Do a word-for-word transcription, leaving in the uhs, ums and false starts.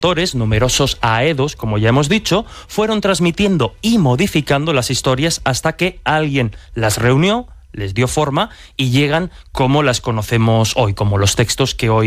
autores, numerosos aedos, como ya hemos dicho, fueron transmitiendo y modificando las historias hasta que alguien las reunió, les dio forma y llegan como las conocemos hoy, como los textos que hoy